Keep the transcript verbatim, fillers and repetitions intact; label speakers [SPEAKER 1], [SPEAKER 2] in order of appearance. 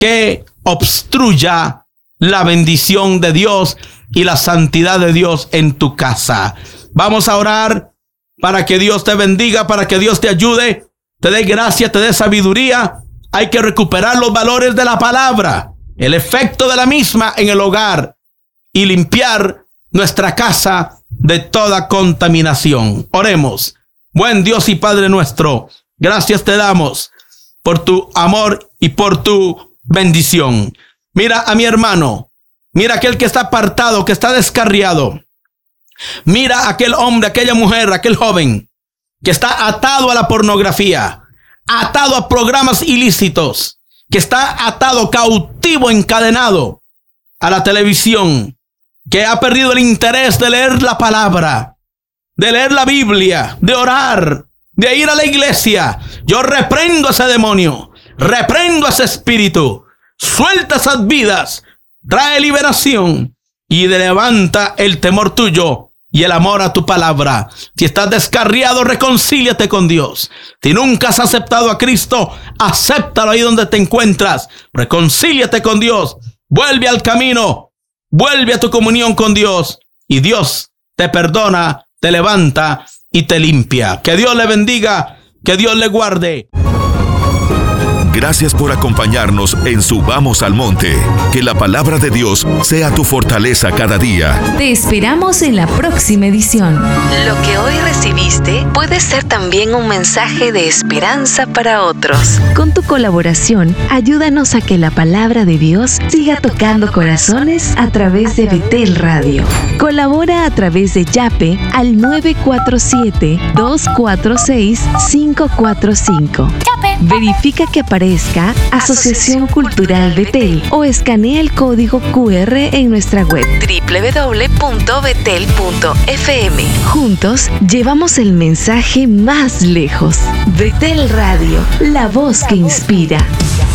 [SPEAKER 1] que obstruya la bendición de Dios y la santidad de Dios en tu casa. Vamos a orar para que Dios te bendiga, para que Dios te ayude, te dé gracia, te dé sabiduría. Hay que recuperar los valores de la palabra, el efecto de la misma en el hogar y limpiar nuestra casa de toda contaminación. Oremos. Buen Dios y Padre nuestro, gracias te damos por tu amor y por tu bendición. Mira a mi hermano, mira aquel que está apartado, que está descarriado. Mira aquel hombre, aquella mujer, aquel joven que está atado a la pornografía, atado a programas ilícitos, que está atado, cautivo, encadenado a la televisión, que ha perdido el interés de leer la palabra, de leer la Biblia, de orar, de ir a la iglesia. Yo reprendo a ese demonio, reprendo a ese espíritu, suelta esas vidas, trae liberación y levanta el temor tuyo y el amor a tu palabra. Si estás descarriado, reconcíliate con Dios. Si nunca has aceptado a Cristo, acéptalo ahí donde te encuentras. Reconcíliate con Dios. Vuelve al camino. Vuelve a tu comunión con Dios. Y Dios te perdona, te levanta y te limpia. Que Dios le bendiga. Que Dios le guarde.
[SPEAKER 2] Gracias por acompañarnos en Subamos al Monte. Que la palabra de Dios sea tu fortaleza cada día.
[SPEAKER 3] Te esperamos en la próxima edición.
[SPEAKER 4] Lo que hoy recibiste puede ser también un mensaje de esperanza para otros.
[SPEAKER 3] Con tu colaboración, ayúdanos a que la palabra de Dios siga tocando corazones a través de Betel Radio. Colabora a través de Yape al nueve cuatro siete, dos cuatro seis, cinco cuatro cinco. Verifica que aparezca Asociación Cultural Betel o escanea el código cu erre en nuestra web
[SPEAKER 4] doble u doble u doble u punto betel punto efe eme.
[SPEAKER 3] Juntos llevamos el mensaje más lejos. Betel Radio, la voz que inspira.